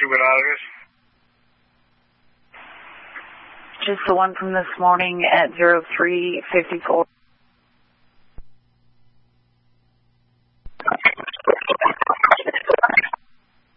see what out it is? Just the one from this morning at 0354.